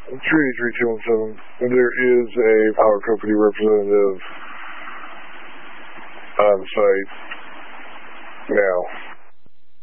383-217. There is a power company representative on site now.